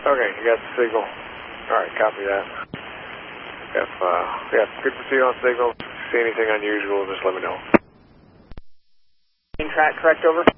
Okay, you got the signal. Alright, copy that. Good to see you on signal. If you see anything unusual, just let me know. Track correct, over.